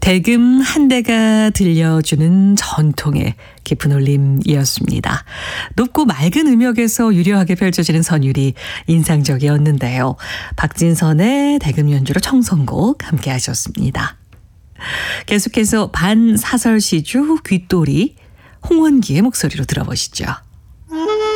대금 한 대가 들려주는 전통의 깊은 울림이었습니다. 높고 맑은 음역에서 유려하게 펼쳐지는 선율이 인상적이었는데요. 박진선의 대금 연주로 청선곡 함께 하셨습니다. 계속해서 반사설시주 귓돌이 홍원기의 목소리로 들어보시죠.